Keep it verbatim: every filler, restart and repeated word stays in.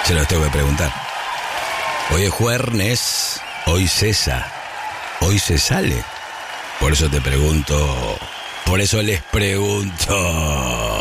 Se los tengo que preguntar. Hoy es jueves, hoy cesa, hoy se sale. Por eso te pregunto, por eso les pregunto.